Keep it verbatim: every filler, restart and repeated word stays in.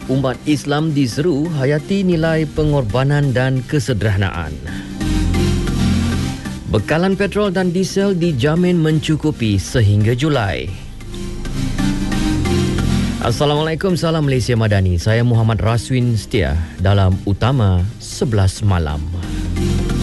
Umat Islam diseru hayati nilai pengorbanan dan kesederhanaan. Bekalan petrol dan diesel dijamin mencukupi sehingga Julai. Assalamualaikum, salam Malaysia Madani. Saya Muhammad Raswin Setia dalam Utama sebelas Malam.